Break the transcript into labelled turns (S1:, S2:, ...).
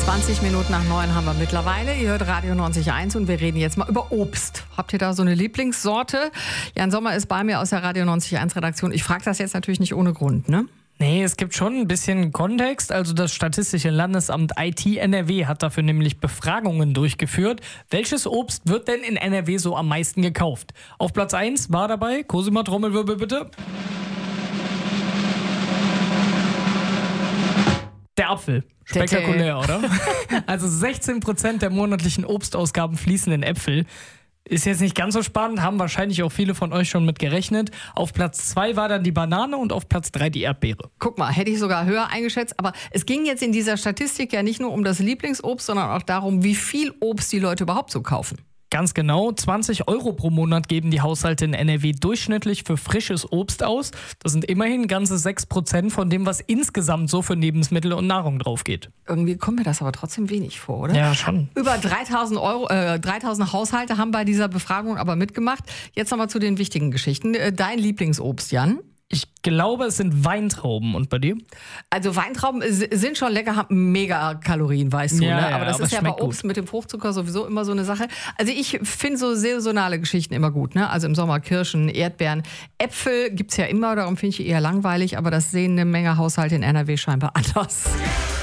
S1: 20 Minuten nach 9 haben wir mittlerweile. Ihr hört Radio 90.1 und wir reden jetzt mal über Obst. Habt ihr da so eine Lieblingssorte? Jan Sommer ist bei mir aus der Radio 90.1 Redaktion. Ich frage das jetzt natürlich nicht ohne Grund, ne?
S2: Nee, es gibt schon ein bisschen Kontext. Also das Statistische Landesamt IT NRW hat dafür nämlich Befragungen durchgeführt. Welches Obst wird denn in NRW so am meisten gekauft? Auf Platz 1 war dabei, Cosima, Trommelwirbel bitte. Der Apfel. Spektakulär, oder? Also 16% der monatlichen Obstausgaben fließen in Äpfel. Ist jetzt nicht ganz so spannend, haben wahrscheinlich auch viele von euch schon mit gerechnet. Auf Platz 2 war dann die Banane und auf Platz 3 die Erdbeere.
S1: Guck mal, hätte ich sogar höher eingeschätzt. Aber es ging jetzt in dieser Statistik ja nicht nur um das Lieblingsobst, sondern auch darum, wie viel Obst die Leute überhaupt so kaufen.
S2: Ganz genau, 20 € pro Monat geben die Haushalte in NRW durchschnittlich für frisches Obst aus. Das sind immerhin ganze 6% von dem, was insgesamt so für Lebensmittel und Nahrung drauf geht.
S1: Irgendwie kommt mir das aber trotzdem wenig vor, oder?
S2: Ja, schon.
S1: Über 3.000 Haushalte haben bei dieser Befragung aber mitgemacht. Jetzt nochmal zu den wichtigen Geschichten. Dein Lieblingsobst, Jan?
S2: Ich glaube, es sind Weintrauben. Und bei dir?
S1: Also Weintrauben sind schon lecker, haben mega Kalorien, weißt du.
S2: Ja,
S1: ne?
S2: ja,
S1: aber das
S2: aber
S1: ist ja bei
S2: schmeckt
S1: Obst
S2: gut.
S1: mit dem Fruchtzucker sowieso immer so eine Sache. Also ich finde so saisonale Geschichten immer gut. Ne? Also im Sommer Kirschen, Erdbeeren. Äpfel gibt's ja immer, darum finde ich eher langweilig. Aber das sehen eine Menge Haushalte in NRW scheinbar anders.